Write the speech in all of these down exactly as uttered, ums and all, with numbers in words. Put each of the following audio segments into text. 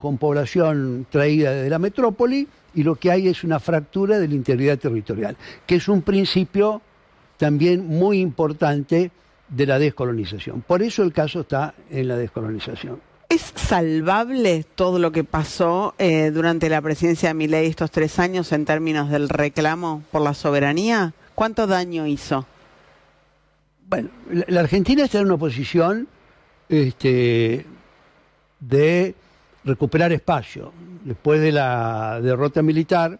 con población traída de la metrópoli, y lo que hay es una fractura de la integridad territorial, que es un principio también muy importante de la descolonización. Por eso el caso está en la descolonización. ¿Es salvable todo lo que pasó eh, durante la presidencia de Milei estos tres años en términos del reclamo por la soberanía? ¿Cuánto daño hizo? Bueno, la, la Argentina está en una posición este, de recuperar espacio. Después de la derrota militar,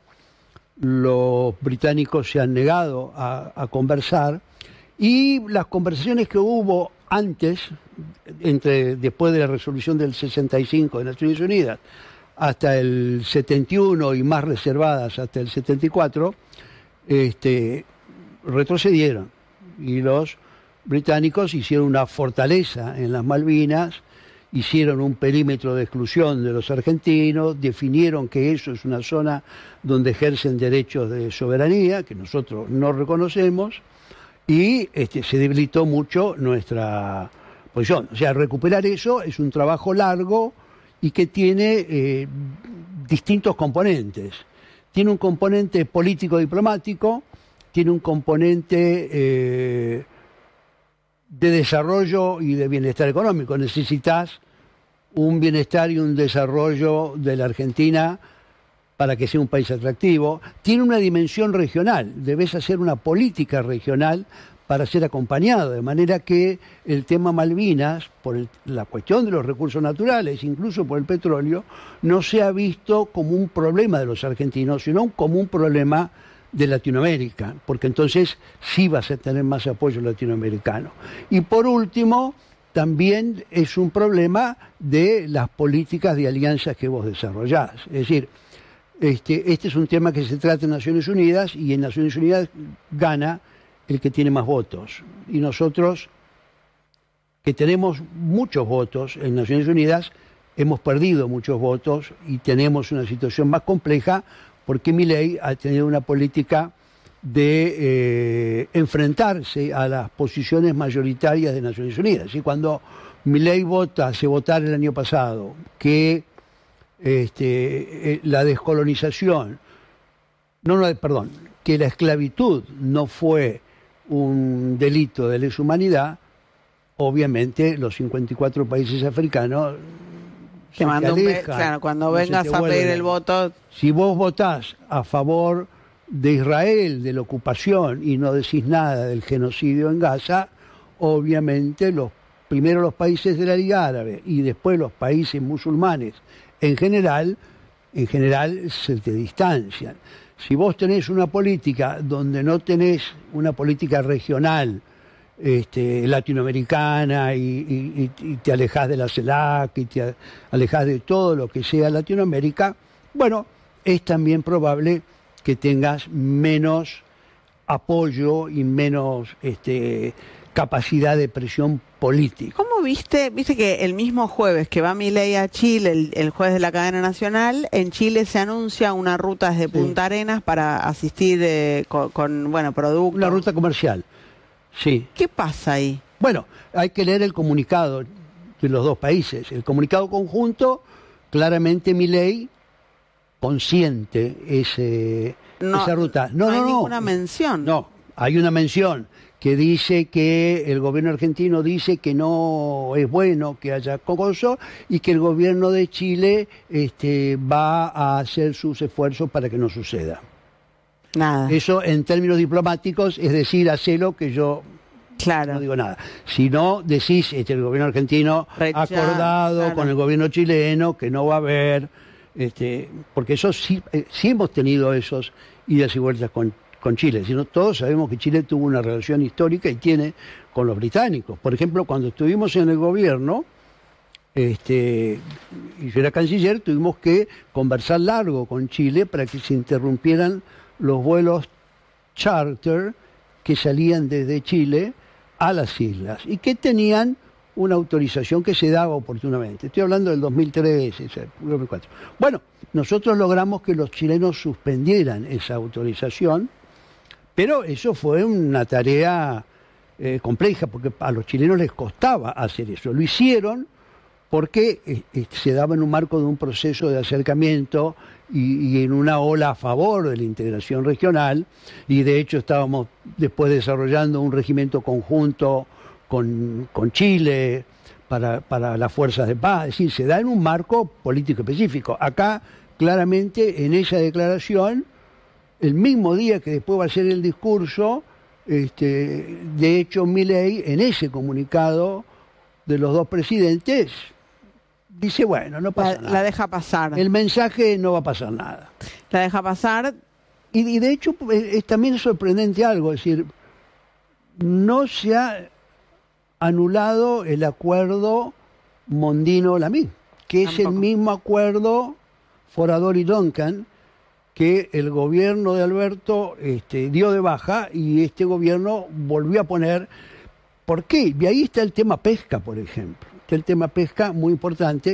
los británicos se han negado a, a conversar, y las conversaciones que hubo antes, entre, después de la resolución del sesenta y cinco de Naciones Unidas hasta el setenta y uno y más reservadas hasta el setenta y cuatro, este, retrocedieron, y los británicos hicieron una fortaleza en las Malvinas, hicieron un perímetro de exclusión de los argentinos, definieron que eso es una zona donde ejercen derechos de soberanía, que nosotros no reconocemos, y este, se debilitó mucho nuestra posición. O sea, recuperar eso es un trabajo largo y que tiene eh, distintos componentes. Tiene un componente político-diplomático, tiene un componente eh, de desarrollo y de bienestar económico. Necesitas un bienestar y un desarrollo de la Argentina para que sea un país atractivo. Tiene una dimensión regional, debes hacer una política regional para ser acompañado, de manera que el tema Malvinas, por el, la cuestión de los recursos naturales, incluso por el petróleo, no sea visto como un problema de los argentinos, sino como un problema de Latinoamérica, porque entonces sí vas a tener más apoyo latinoamericano. Y por último, también es un problema de las políticas de alianzas que vos desarrollás. Es decir, este, este es un tema que se trata en Naciones Unidas, y en Naciones Unidas gana el que tiene más votos. Y nosotros, que tenemos muchos votos en Naciones Unidas, hemos perdido muchos votos y tenemos una situación más compleja, porque Milei ha tenido una política de eh, enfrentarse a las posiciones mayoritarias de Naciones Unidas. Y cuando Milei vota, hace votar el año pasado que este, eh, la descolonización, no, no, perdón, que la esclavitud no fue un delito de lesa humanidad, obviamente los cincuenta y cuatro países africanos te mando un be- claro, cuando no vengas a pedir el voto. Si vos votás a favor de Israel, de la ocupación, y no decís nada del genocidio en Gaza, obviamente los primero los países de la Liga Árabe y después los países musulmanes en general, en general se te distancian. Si vos tenés una política donde no tenés una política regional, Este, latinoamericana, y, y, y te alejás de la CELAC, y te alejás de todo lo que sea Latinoamérica, bueno, es también probable que tengas menos apoyo y menos este, capacidad de presión política. ¿Cómo viste? Viste que el mismo jueves que va Milei a Chile, el, el jueves de la cadena nacional, en Chile se anuncia una ruta desde sí. Punta Arenas para asistir eh, con, con, bueno, productos. Una ruta comercial. Sí. ¿Qué pasa ahí? Bueno, hay que leer el comunicado de los dos países. El comunicado conjunto, claramente Milei consiente ese, no, esa ruta. No, no hay no, ninguna no, mención. No, hay una mención que dice que el gobierno argentino dice que no es bueno que haya cocoso, y que el gobierno de Chile este, va a hacer sus esfuerzos para que no suceda. Nada. Eso en términos diplomáticos es decir, hacelo, que yo claro. no digo nada. Si no, decís, este, el gobierno argentino ha acordado claro. con el gobierno chileno que no va a haber, este, porque eso sí, eh, sí hemos tenido esos idas y vueltas con, con Chile. Sino todos sabemos que Chile tuvo una relación histórica y tiene con los británicos. Por ejemplo, cuando estuvimos en el gobierno, este, y yo era canciller, tuvimos que conversar largo con Chile para que se interrumpieran los vuelos charter que salían desde Chile a las islas y que tenían una autorización que se daba oportunamente. Estoy hablando del dos mil tres, dos mil cuatro. Bueno, nosotros logramos que los chilenos suspendieran esa autorización, pero eso fue una tarea eh, compleja, porque a los chilenos les costaba hacer eso. Lo hicieron porque eh, eh, se daba en un marco de un proceso de acercamiento y, y en una ola a favor de la integración regional, y de hecho estábamos después desarrollando un regimiento conjunto con, con Chile para, para las fuerzas de paz. Es decir, se da en un marco político específico. Acá, claramente, en esa declaración, el mismo día que después va a ser el discurso, este, de hecho Milei, en ese comunicado de los dos presidentes, dice, bueno, no pasa la, nada. La deja pasar. El mensaje, no va a pasar nada. La deja pasar. Y, y de hecho es, es también sorprendente algo, es decir, no se ha anulado el acuerdo Mondino-Lamí, que es el mismo acuerdo Foradori-Duncan que el gobierno de Alberto este, dio de baja y este gobierno volvió a poner. ¿Por qué? Y ahí está el tema pesca, por ejemplo. Está el tema pesca, muy importante.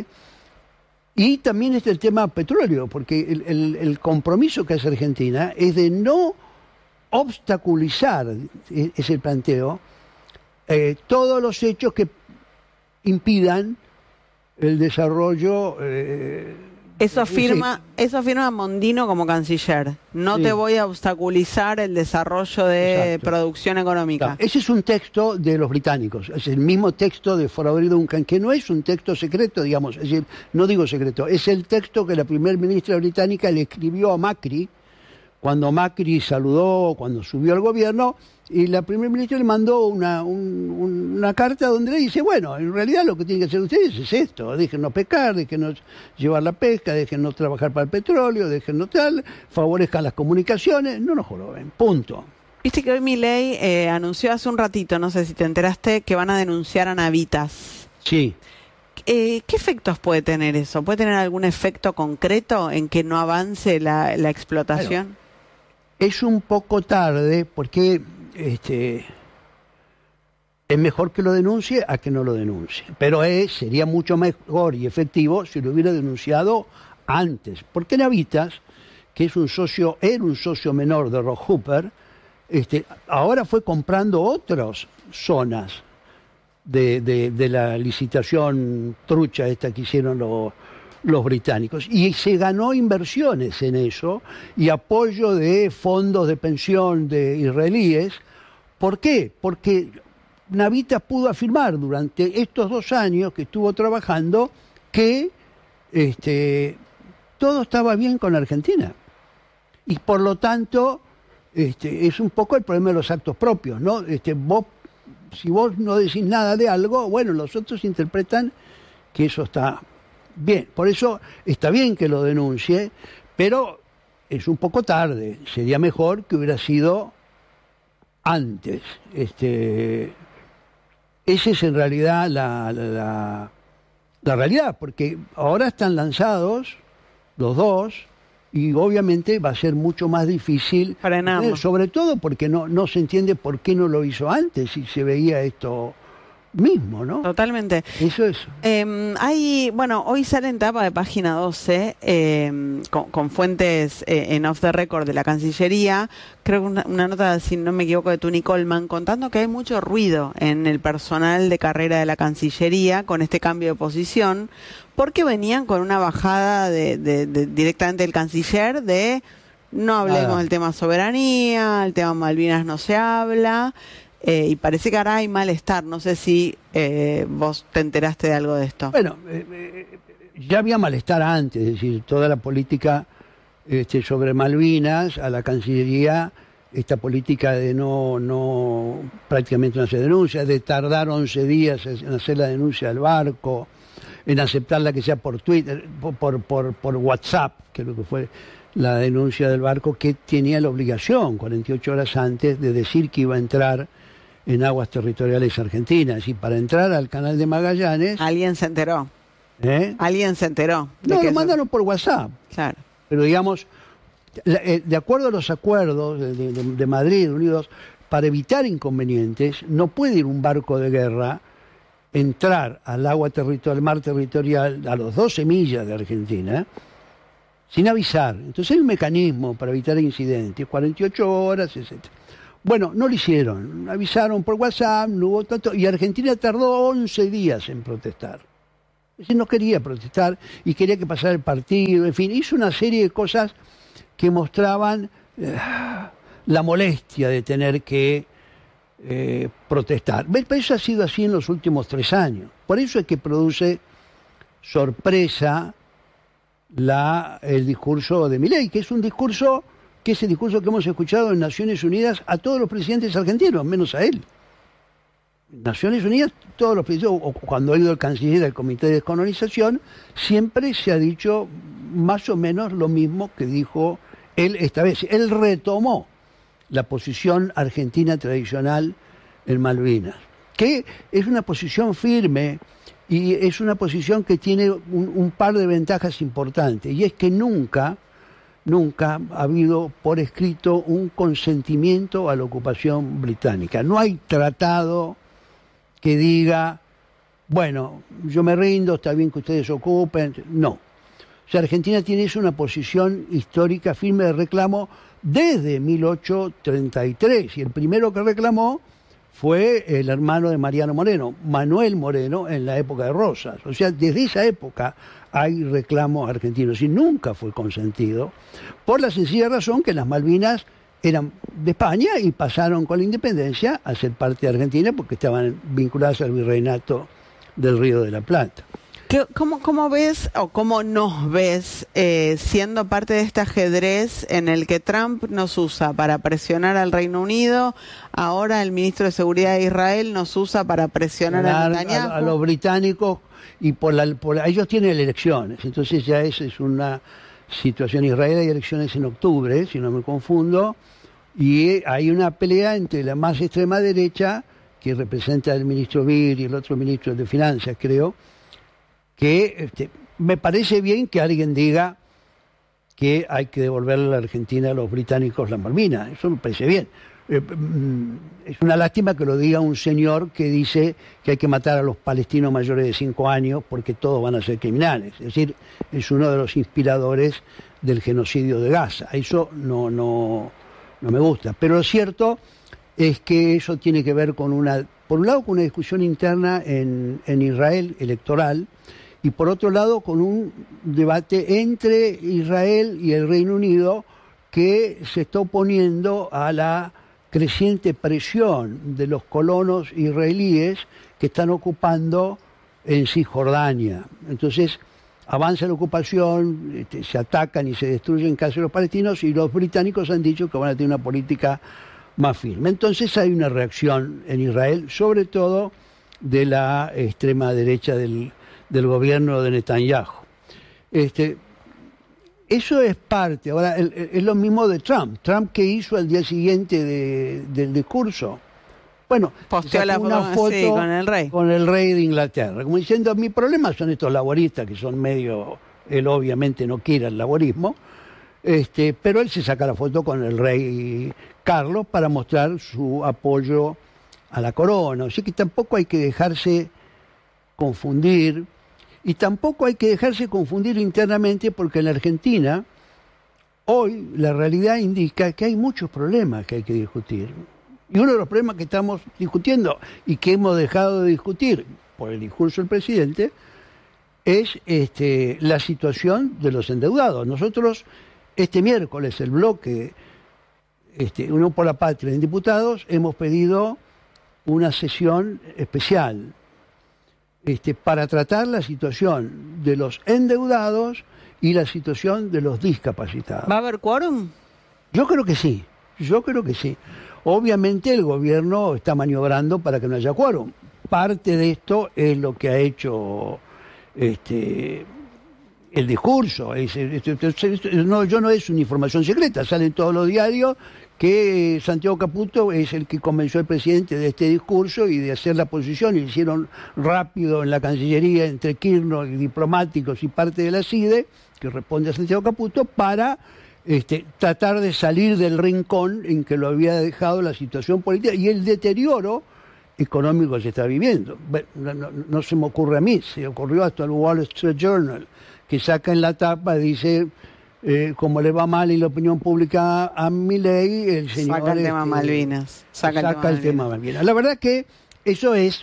Y también está el tema petróleo, porque el, el, el compromiso que hace Argentina es de no obstaculizar, es el planteo, eh, todos los hechos que impidan el desarrollo. Eh, Eso afirma, sí. eso afirma Mondino como canciller. No Sí. te voy a obstaculizar el desarrollo de Exacto. producción económica. Claro, ese es un texto de los británicos, es el mismo texto de Foradori Duncan, que no es un texto secreto, digamos, es decir, no digo secreto, es el texto que la primer ministra británica le escribió a Macri cuando Macri saludó, cuando subió al gobierno, y la primer ministra le mandó una, un, una carta donde le dice, bueno, en realidad lo que tienen que hacer ustedes es esto, déjennos pescar, déjennos llevar la pesca, déjennos trabajar para el petróleo, déjennos tal, favorezcan las comunicaciones, no nos joroben, punto. Viste que hoy Milei eh, anunció hace un ratito, no sé si te enteraste, que van a denunciar a Navitas. Sí. Eh, ¿Qué efectos puede tener eso? ¿Puede tener algún efecto concreto en que no avance la, la explotación? Bueno, es un poco tarde porque este, es mejor que lo denuncie a que no lo denuncie. Pero es, sería mucho mejor y efectivo si lo hubiera denunciado antes. Porque Navitas, que es un socio, era un socio menor de Rock Hooper, este, ahora fue comprando otras zonas de, de, de la licitación trucha esta que hicieron los... los británicos, y se ganó inversiones en eso y apoyo de fondos de pensión de israelíes. ¿Por qué? Porque Navitas pudo afirmar durante estos dos años que estuvo trabajando que este, todo estaba bien con Argentina, y por lo tanto este, es un poco el problema de los actos propios, ¿no? Este, vos, si vos no decís nada de algo, bueno, los otros interpretan que eso está bien. Por eso está bien que lo denuncie, pero es un poco tarde. Sería mejor que hubiera sido antes. Este, esa es en realidad la, la, la, la realidad, porque ahora están lanzados los dos y obviamente va a ser mucho más difícil frenarlo. Eh, sobre todo porque no, no se entiende por qué no lo hizo antes si se veía esto mismo, ¿no? Totalmente. Eso es. Eh, hay, bueno, hoy sale en tapa de página doce, eh, con, con fuentes eh, en off the record de la Cancillería, creo que una, una nota, si no me equivoco, de Tuni Coleman, contando que hay mucho ruido en el personal de carrera de la Cancillería con este cambio de posición, porque venían con una bajada de, de, de, directamente del canciller de no hablemos Nada. del tema soberanía, el tema Malvinas no se habla. Eh, y parece que ahora hay malestar. No sé si eh, vos te enteraste de algo de esto. Bueno, eh, eh, ya había malestar antes, es decir, toda la política este, sobre Malvinas, a la Cancillería, esta política de no, no prácticamente no hacer denuncias, de tardar once días en hacer la denuncia del barco, en aceptarla que sea por Twitter, por, por, por WhatsApp, que es lo que fue la denuncia del barco, que tenía la obligación, cuarenta y ocho horas antes, de decir que iba a entrar en aguas territoriales argentinas. Y para entrar al canal de Magallanes... Alguien se enteró. ¿eh? Alguien se enteró. De No, que lo eso... mandaron por WhatsApp. Claro. Pero digamos, de acuerdo a los acuerdos de, de, de Madrid, Unidos, para evitar inconvenientes, no puede ir un barco de guerra, entrar al agua territorial, al mar territorial, a los doce millas de Argentina, sin avisar. Entonces hay un mecanismo para evitar incidentes, cuarenta y ocho horas, etcétera. Bueno, no lo hicieron, avisaron por WhatsApp, no hubo tanto, y Argentina tardó once días en protestar. Es decir, no quería protestar y quería que pasara el partido, en fin, hizo una serie de cosas que mostraban eh, la molestia de tener que eh, protestar. Pero eso ha sido así en los últimos tres años. Por eso es que produce sorpresa la, el discurso de Milei, que es un discurso, que es el discurso que hemos escuchado en Naciones Unidas a todos los presidentes argentinos, menos a él. Naciones Unidas, todos los presidentes, o cuando ha ido el canciller del Comité de Descolonización, siempre se ha dicho más o menos lo mismo que dijo él esta vez. Él retomó la posición argentina tradicional en Malvinas, que es una posición firme y es una posición que tiene un, un par de ventajas importantes, y es que nunca, nunca ha habido por escrito un consentimiento a la ocupación británica. No hay tratado que diga, bueno, yo me rindo, está bien que ustedes ocupen. No. O sea, Argentina tiene eso, una posición histórica firme de reclamo desde mil ochocientos treinta y tres, y el primero que reclamó fue el hermano de Mariano Moreno, Manuel Moreno, en la época de Rosas. O sea, desde esa época hay reclamos argentinos y nunca fue consentido, por la sencilla razón que las Malvinas eran de España y pasaron con la independencia a ser parte de Argentina porque estaban vinculadas al virreinato del Río de la Plata. ¿Qué, cómo, ¿Cómo ves o cómo nos ves eh, siendo parte de este ajedrez en el que Trump nos usa para presionar al Reino Unido, ahora el ministro de Seguridad de Israel nos usa para presionar a Netanyahu? A, a los británicos, y por la, por la, ellos tienen elecciones, entonces ya esa es una situación. Israel hay elecciones en octubre, si no me confundo, y hay una pelea entre la más extrema derecha, que representa el ministro Bir y el otro ministro de Finanzas, creo, que este, me parece bien que alguien diga que hay que devolverle a la Argentina a los británicos las Malvinas. Eso me parece bien. Eh, es una lástima que lo diga un señor que dice que hay que matar a los palestinos mayores de cinco años porque todos van a ser criminales. Es decir, es uno de los inspiradores del genocidio de Gaza. Eso no, no, no me gusta. Pero lo cierto es que eso tiene que ver con una, por un lado, con una discusión interna en, en Israel electoral, y por otro lado con un debate entre Israel y el Reino Unido que se está oponiendo a la creciente presión de los colonos israelíes que están ocupando en Cisjordania. Entonces avanza la ocupación, este, se atacan y se destruyen casi los palestinos, y los británicos han dicho que van a tener una política más firme. Entonces hay una reacción en Israel, sobre todo de la extrema derecha del del gobierno de Netanyahu. Este, eso es parte. Ahora, el, el, es lo mismo de Trump. Trump, ¿qué hizo al día siguiente de, del discurso? Bueno, posteó la una foto sí, con el rey. Con el rey de Inglaterra, como diciendo, mi problema son estos laboristas que son medio, él obviamente no quiere el laborismo, este, pero él se saca la foto con el rey Carlos para mostrar su apoyo a la corona. Así que tampoco hay que dejarse confundir. Y tampoco hay que dejarse confundir internamente, porque en la Argentina hoy la realidad indica que hay muchos problemas que hay que discutir. Y uno de los problemas que estamos discutiendo y que hemos dejado de discutir por el discurso del presidente es este, la situación de los endeudados. Nosotros este miércoles, el bloque este, Unión por la Patria en diputados, hemos pedido una sesión especial Este, para tratar la situación de los endeudados y la situación de los discapacitados. ¿Va a haber quórum? Yo creo que sí, yo creo que sí. Obviamente el gobierno está maniobrando para que no haya quórum. Parte de esto es lo que ha hecho este, el discurso. Es, es, es, es, no, yo no es una información secreta, sale en todos los diarios que Santiago Caputo es el que convenció al presidente de este discurso y de hacer la posición, y lo hicieron rápido en la Cancillería entre Kirchner y diplomáticos y parte de la C I D E, que responde a Santiago Caputo, para este, tratar de salir del rincón en que lo había dejado la situación política y el deterioro económico que se está viviendo. Bueno, no, no, no se me ocurre a mí, se ocurrió hasta el Wall Street Journal, que saca en la tapa, dice... Eh, como le va mal en la opinión pública a Milei, el señor saca el este, tema Malvinas. Saca, saca el, tema, el tema Malvinas. La verdad que eso es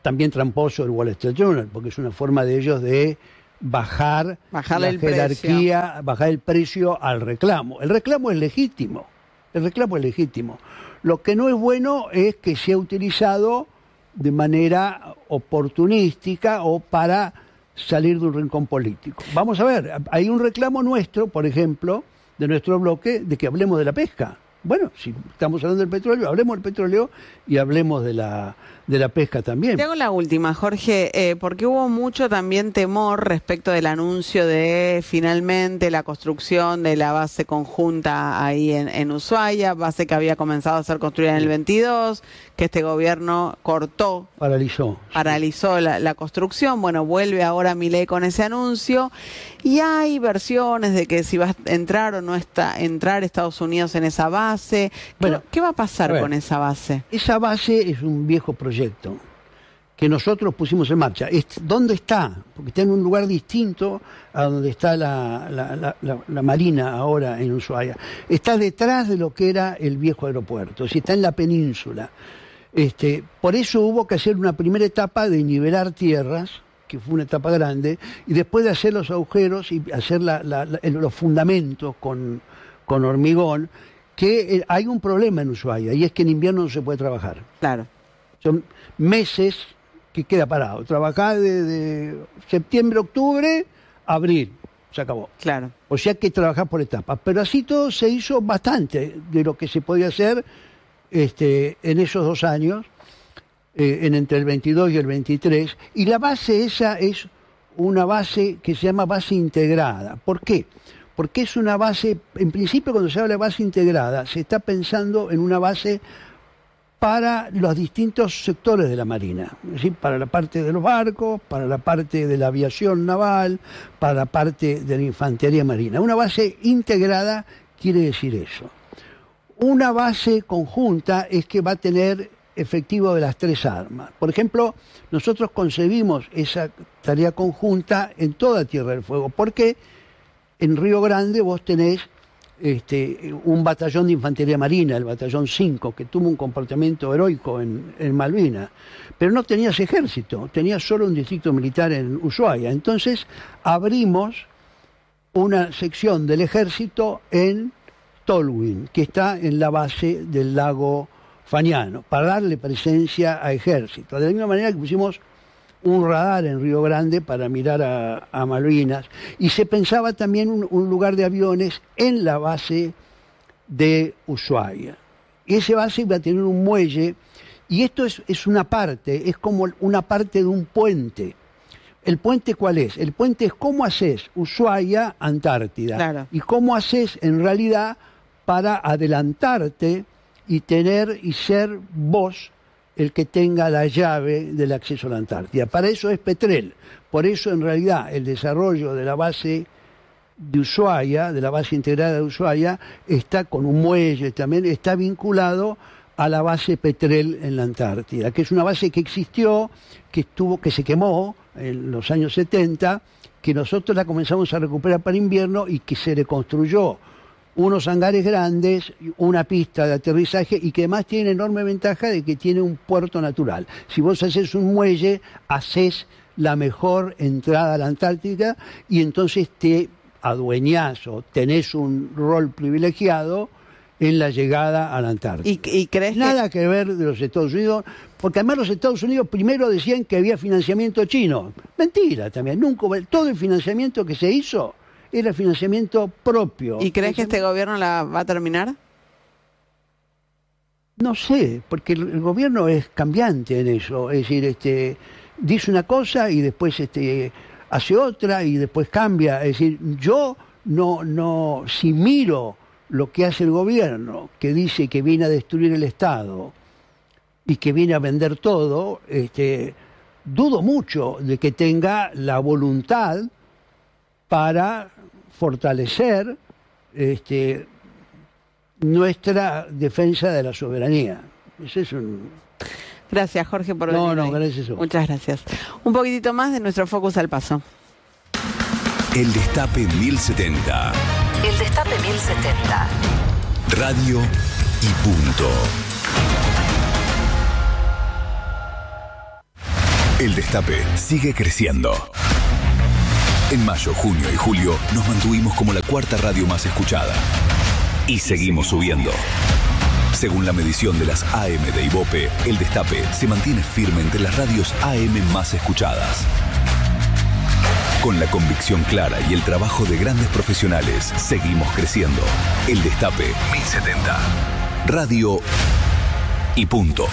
también tramposo el Wall Street Journal, porque es una forma de ellos de bajar Bajarle la el jerarquía, precio. bajar el precio al reclamo. El reclamo es legítimo, el reclamo es legítimo. Lo que no es bueno es que sea utilizado de manera oportunística o para salir de un rincón político. Vamos a ver, hay un reclamo nuestro, por ejemplo, de nuestro bloque, de que hablemos de la pesca. Bueno, si estamos hablando del petróleo, hablemos del petróleo y hablemos de la, de la pesca también. Te hago la última, Jorge, eh, porque hubo mucho también temor respecto del anuncio de finalmente la construcción de la base conjunta ahí en, en Ushuaia, base que había comenzado a ser construida en el veintidós, que este gobierno cortó, Paralizó. paralizó la, la construcción. Bueno, vuelve ahora Milei con ese anuncio y hay versiones de que si va a entrar o no está entrar Estados Unidos en esa base. ¿Qué, Bueno, ¿qué va a pasar a ver, con esa base? Esa base es un viejo proyecto que nosotros pusimos en marcha. ¿Dónde está? Porque está en un lugar distinto a donde está la, la, la, la, la Marina ahora en Ushuaia. Está detrás de lo que era el viejo aeropuerto, o sea, está en la península. Este, por eso hubo que hacer una primera etapa de nivelar tierras, que fue una etapa grande, y después de hacer los agujeros y hacer la, la, la, los fundamentos con, con hormigón, que eh, hay un problema en Ushuaia, y es que en invierno no se puede trabajar. Claro. Son meses que queda parado. Trabajar desde septiembre, octubre, abril, se acabó. Claro. O sea que trabajar por etapas. Pero así todo se hizo bastante de lo que se podía hacer este, en esos dos años, eh, en entre el veintidós y el veintitrés. Y la base esa es una base que se llama base integrada. ¿Por qué? Porque es una base, en principio cuando se habla de base integrada, se está pensando en una base para los distintos sectores de la Marina, es decir, para la parte de los barcos, para la parte de la aviación naval, para la parte de la infantería marina. Una base integrada quiere decir eso. Una base conjunta es que va a tener efectivo de las tres armas. Por ejemplo, nosotros concebimos esa tarea conjunta en toda Tierra del Fuego, porque en Río Grande vos tenés Este, un batallón de infantería marina, el batallón cinco, que tuvo un comportamiento heroico en, en Malvinas, pero no tenías ejército, tenías solo un distrito militar en Ushuaia. Entonces abrimos una sección del ejército en Tolwyn, que está en la base del lago Fagnano, para darle presencia a ejército. De la misma manera que pusimos un radar en Río Grande para mirar a, a Malvinas, y se pensaba también un, un lugar de aviones en la base de Ushuaia. Y ese base iba a tener un muelle, y esto es, es una parte, es como una parte de un puente. ¿El puente cuál es? El puente es cómo haces Ushuaia, Antártida, Claro. y cómo haces en realidad para adelantarte y tener y ser vos el que tenga la llave del acceso a la Antártida. Para eso es Petrel. Por eso, en realidad, el desarrollo de la base de Ushuaia, de la base integrada de Ushuaia, está con un muelle también, está vinculado a la base Petrel en la Antártida, que es una base que existió, que estuvo, que se quemó en los años setenta, que nosotros la comenzamos a recuperar para invierno y que se reconstruyó unos hangares grandes, una pista de aterrizaje, y que además tiene enorme ventaja de que tiene un puerto natural. Si vos haces un muelle, haces la mejor entrada a la Antártica y entonces te adueñás o tenés un rol privilegiado en la llegada a la Antártida. ¿Y, y crees Nada que... que ver de los Estados Unidos, porque además los Estados Unidos primero decían que había financiamiento chino. Mentira también, nunca, todo el financiamiento que se hizo era financiamiento propio. ¿Y crees que este gobierno la va a terminar? No sé, porque el, el gobierno es cambiante en eso. Es decir, este, dice una cosa y después este, hace otra y después cambia. Es decir, yo no, no, si miro lo que hace el gobierno, que dice que viene a destruir el Estado y que viene a vender todo, este, dudo mucho de que tenga la voluntad para fortalecer este, nuestra defensa de la soberanía. Ese es un... Gracias, Jorge, por No, venir no, hoy. gracias a vos. Muchas gracias. Un poquitito más de nuestro Focus al Paso. El Destape mil setenta. El Destape mil setenta. Radio y punto. El Destape sigue creciendo. En mayo, junio y julio nos mantuvimos como la cuarta radio más escuchada. Y seguimos subiendo. Según la medición de las A M de Ibope, El Destape se mantiene firme entre las radios A M más escuchadas. Con la convicción clara y el trabajo de grandes profesionales, seguimos creciendo. El Destape mil setenta. Radio y punto.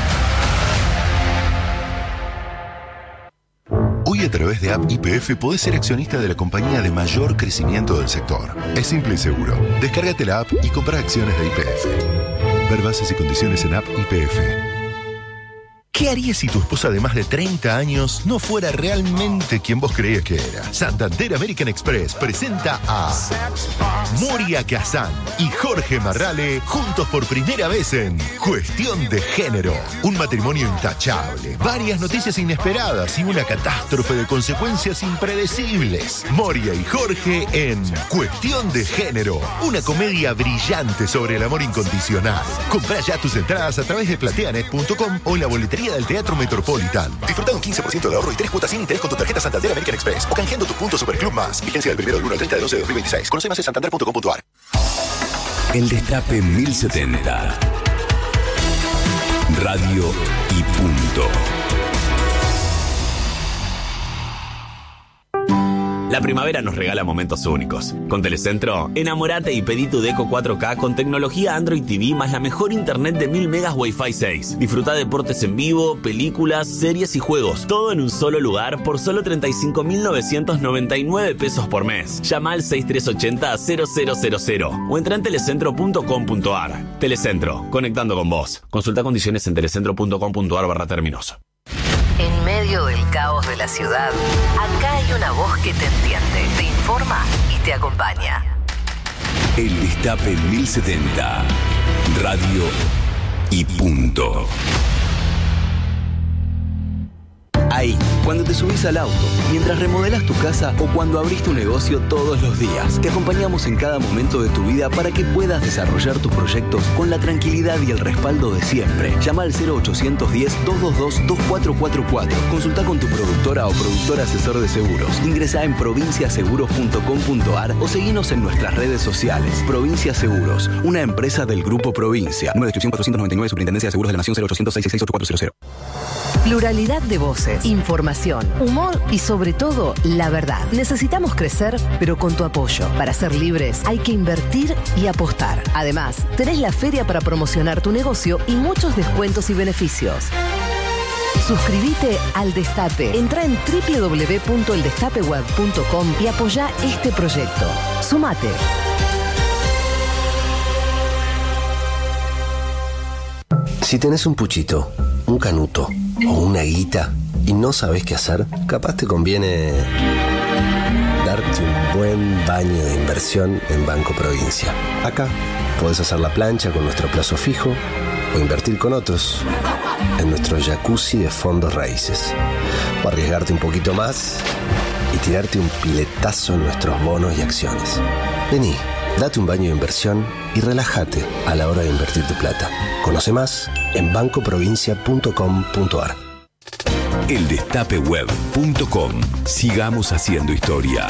Hoy a través de App Y P F podés ser accionista de la compañía de mayor crecimiento del sector. Es simple y seguro. Descárgate la app y comprá acciones de Y P F. Ver bases y condiciones en App Y P F. ¿Qué harías si tu esposa de más de treinta años no fuera realmente quien vos creías que era? Santander American Express presenta a Moria Kazan y Jorge Marrale juntos por primera vez en Cuestión de Género. Un matrimonio intachable, varias noticias inesperadas y una catástrofe de consecuencias impredecibles. Moria y Jorge en Cuestión de Género, una comedia brillante sobre el amor incondicional. Comprá ya tus entradas a través de plateanet punto com o en la boletería del Teatro Metropolitan. Disfruta un quince por ciento de ahorro y tres cuotas sin interés con tu tarjeta Santander American Express o canjeando tu punto Superclub Más. Vigencia del primero del uno al treinta de doce de dos mil veintiséis. Conoce más en santander punto com punto a r. El Destape mil setenta. Radio y punto. La primavera nos regala momentos únicos. Con Telecentro, enamorate y pedí tu Deco cuatro K con tecnología Android T V más la mejor internet de mil megas Wi-Fi seis. Disfruta deportes en vivo, películas, series y juegos. Todo en un solo lugar por solo treinta y cinco mil novecientos noventa y nueve pesos por mes. Llama al seis tres ocho cero cero cero cero cero o entra en telecentro punto com punto a r. Telecentro, conectando con vos. Consulta condiciones en telecentro punto com punto a r barra términos. En medio del caos de la ciudad, acá hay una voz que te entiende, te informa y te acompaña. El Destape mil setenta. Radio y punto. Ahí, cuando te subís al auto, mientras remodelas tu casa o cuando abrís tu negocio todos los días. Te acompañamos en cada momento de tu vida para que puedas desarrollar tus proyectos con la tranquilidad y el respaldo de siempre. Llama al cero ochocientos diez, doscientos veintidós, veinticuatro cuarenta y cuatro. Consulta con tu productora o productor asesor de seguros. Ingresa en provincia seguros punto com punto a r o seguinos en nuestras redes sociales. Provincia Seguros, una empresa del Grupo Provincia. Número de inscripción cuatrocientos noventa y nueve, Superintendencia de Seguros de la Nación, cero ochocientos seis seis seis ocho cuatro cero cero. Pluralidad de voces, información, humor y sobre todo la verdad. Necesitamos crecer, pero con tu apoyo. Para ser libres hay que invertir y apostar. Además, tenés la feria para promocionar tu negocio y muchos descuentos y beneficios. Suscríbete al Destape. Entra en doble u doble u doble u punto el destape web punto com y apoya este proyecto. Sumate. Si tenés un puchito, un canuto o una guita y no sabés qué hacer, capaz te conviene darte un buen baño de inversión en Banco Provincia. Acá podés hacer la plancha con nuestro plazo fijo o invertir con otros en nuestro jacuzzi de fondos raíces. O arriesgarte un poquito más y tirarte un piletazo en nuestros bonos y acciones. Vení, date un baño de inversión y relájate a la hora de invertir tu plata. Conoce más en banco provincia punto com punto a r. el destape web punto com. Sigamos haciendo historia.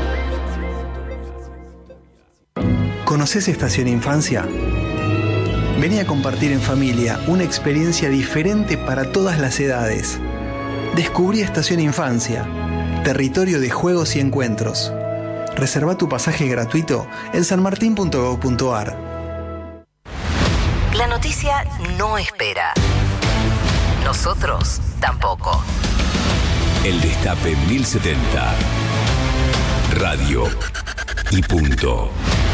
¿Conoces Estación Infancia? Vení a compartir en familia una experiencia diferente para todas las edades. Descubrí Estación Infancia, territorio de juegos y encuentros. Reserva tu pasaje gratuito en san martín punto gob punto a r. La noticia no espera. Nosotros tampoco. El Destape mil setenta. Radio y punto.